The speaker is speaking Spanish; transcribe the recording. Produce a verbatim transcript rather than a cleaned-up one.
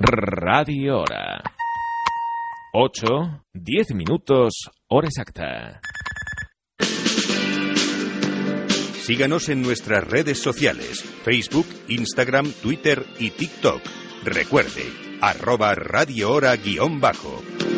Radio Hora. ocho, diez minutos, hora exacta. Síganos en nuestras redes sociales, Facebook, Instagram, Twitter y TikTok. Recuerde, arroba Radio Hora guión bajo.